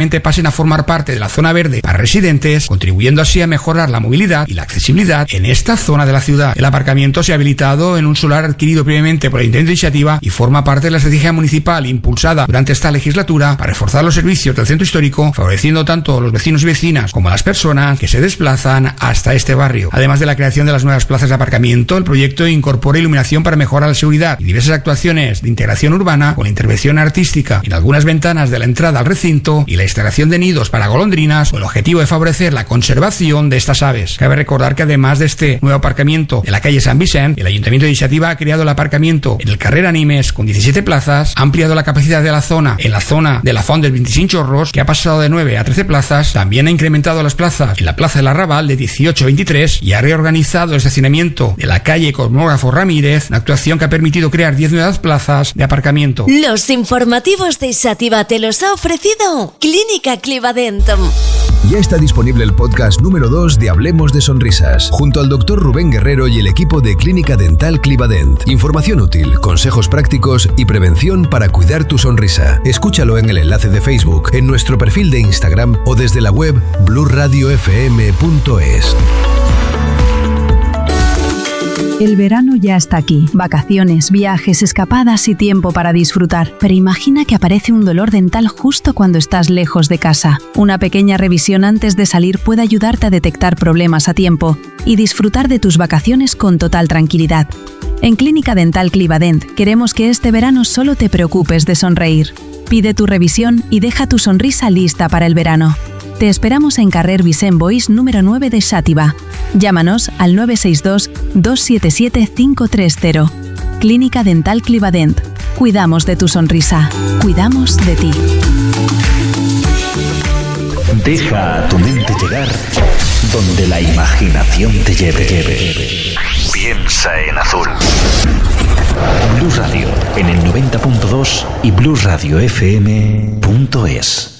próximamente pasen a formar parte de la zona verde para residentes, contribuyendo así a mejorar la movilidad y la accesibilidad en esta zona de la ciudad. El aparcamiento se ha habilitado en un solar adquirido previamente por el Ayuntamiento de Iniciativa y forma parte de la estrategia municipal impulsada durante esta legislatura para reforzar los servicios del centro histórico, favoreciendo tanto a los vecinos y vecinas como a las personas que se desplazan hasta este barrio. Además de la creación de las nuevas plazas de aparcamiento, el proyecto incorpora iluminación para mejorar la seguridad y diversas actuaciones de integración urbana con la intervención artística en algunas ventanas de la entrada al recinto y la instalación de nidos para golondrinas con el objetivo de favorecer la conservación de estas aves. Cabe recordar que además de este nuevo aparcamiento en la calle San Vicente, el Ayuntamiento de Iniciativa ha creado el aparcamiento en el carrer Animes con 17 plazas, ha ampliado la capacidad de la zona en la zona de la Font del 25 Chorros, que ha pasado de 9 a 13 plazas, también ha incrementado las plazas en la Plaza del Arrabal de 18 a 23 y ha reorganizado el estacionamiento de la calle Cosmógrafo Ramírez, una actuación que ha permitido crear 10 nuevas plazas de aparcamiento. Los informativos de Sativa te los ha ofrecido Clínica Clivadent. Ya está disponible el podcast número 2 de Hablemos de Sonrisas, junto al Dr. Rubén Guerrero y el equipo de Clínica Dental Clivadent. Información útil, consejos prácticos y prevención para cuidar tu sonrisa. Escúchalo en el enlace de Facebook, en nuestro perfil de Instagram o desde la web blurradiofm.es. El verano ya está aquí. Vacaciones, viajes, escapadas y tiempo para disfrutar. Pero imagina que aparece un dolor dental justo cuando estás lejos de casa. Una pequeña revisión antes de salir puede ayudarte a detectar problemas a tiempo y disfrutar de tus vacaciones con total tranquilidad. En Clínica Dental Clivadent queremos que este verano solo te preocupes de sonreír. Pide tu revisión y deja tu sonrisa lista para el verano. Te esperamos en carrer Vicent Boix número 9 de Xàtiva. Llámanos al 962 277 530. Clínica Dental Clivadent. Cuidamos de tu sonrisa. Cuidamos de ti. Deja a tu mente llegar donde la imaginación te lleve. Piensa en azul. Blue Radio en el 90.2 y blueradiofm.es.